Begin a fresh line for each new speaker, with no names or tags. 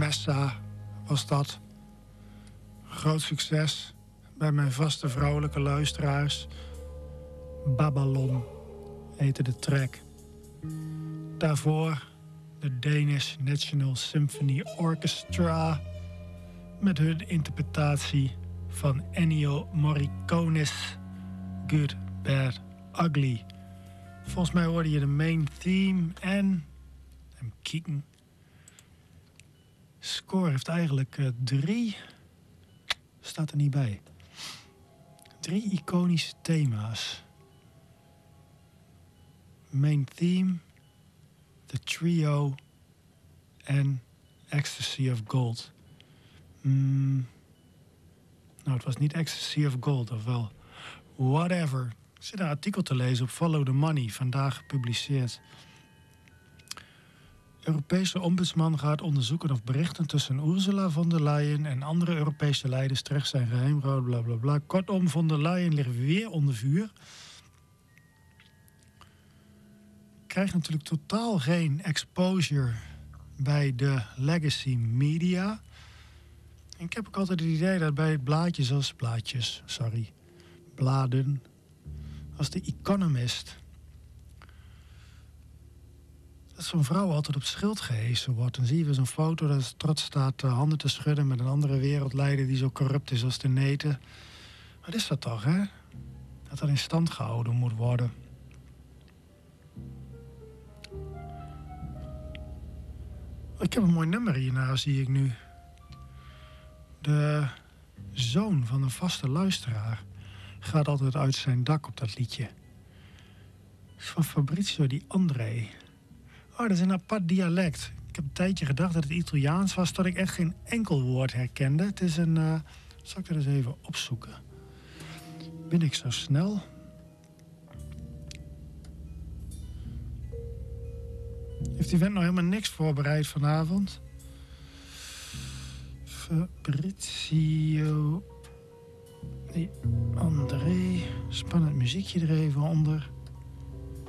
Messa was dat. Groot succes bij mijn vaste vrouwelijke luisteraars. Babylon heette de track. Daarvoor de Danish National Symphony Orchestra met hun interpretatie van Ennio Morricone's Good, Bad, Ugly. Volgens mij hoorde je de main theme en... Even kijken. Score heeft eigenlijk 3... Staat er niet bij. 3 iconische thema's. Main theme, The Trio en Ecstasy of Gold. Nou, het was niet Ecstasy of Gold, of wel whatever. Ik zit een artikel te lezen op Follow the Money, vandaag gepubliceerd. Europese ombudsman gaat onderzoeken of berichten tussen Ursula von der Leyen en andere Europese leiders terecht zijn geheimgehouden, bla bla bla. Kortom, von der Leyen ligt weer onder vuur. Krijgt natuurlijk totaal geen exposure bij de legacy media. En ik heb ook altijd het idee dat bij bladen als The Economist, dat zo'n vrouw altijd op schild gehesen wordt. Dan zie je weer zo'n foto dat ze trots staat handen te schudden met een andere wereldleider die zo corrupt is als de neten. Wat is dat toch, hè? Dat in stand gehouden moet worden. Ik heb een mooi nummer hierna, zie ik nu. De zoon van een vaste luisteraar gaat altijd uit zijn dak op dat liedje. Van Fabrizio Di André. Oh, dat is een apart dialect. Ik heb een tijdje gedacht dat het Italiaans was, tot ik echt geen enkel woord herkende. Het is een... zal ik er eens even opzoeken? Ben ik zo snel? Heeft die vent nou helemaal niks voorbereid vanavond? Fabrizio Di André. Spannend muziekje er even onder.